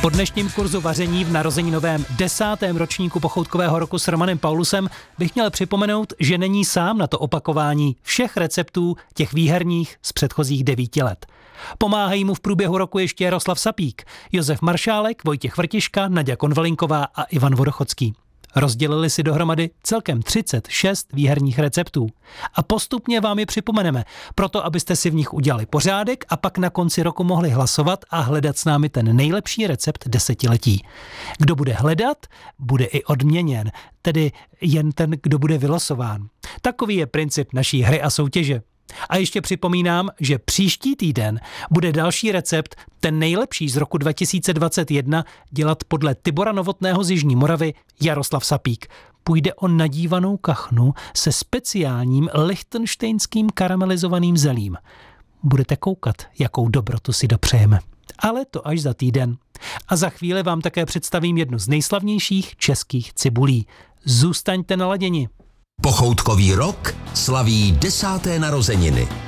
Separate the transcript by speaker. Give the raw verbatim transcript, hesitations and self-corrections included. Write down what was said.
Speaker 1: Po dnešním kurzu vaření v narozeninovém desátém ročníku pochoutkového roku s Romanem Paulusem bych měl připomenout, že není sám na to opakování všech receptů těch výherních z předchozích devíti let. Pomáhají mu v průběhu roku ještě Jaroslav Sapík, Josef Maršálek, Vojtěch Vrtiška, Naďa Konvalinková a Ivan Vodochodský. Rozdělili si dohromady celkem třicet šest výherních receptů. A postupně vám je připomeneme, proto abyste si v nich udělali pořádek a pak na konci roku mohli hlasovat a hledat s námi ten nejlepší recept desetiletí. Kdo bude hledat, bude i odměněn, tedy jen ten, kdo bude vylosován. Takový je princip naší hry a soutěže. A ještě připomínám, že příští týden bude další recept, ten nejlepší z roku dva tisíce dvacet jedna, dělat podle Tibora Novotného z Jižní Moravy Jaroslav Sapík. Půjde o nadívanou kachnu se speciálním lichtenštejnským karamelizovaným zelím. Budete koukat, jakou dobrotu si dopřejeme. Ale to až za týden. A za chvíli vám také představím jednu z nejslavnějších českých cibulí. Zůstaňte naladěni.
Speaker 2: Pochoutkový rok slaví desáté narozeniny.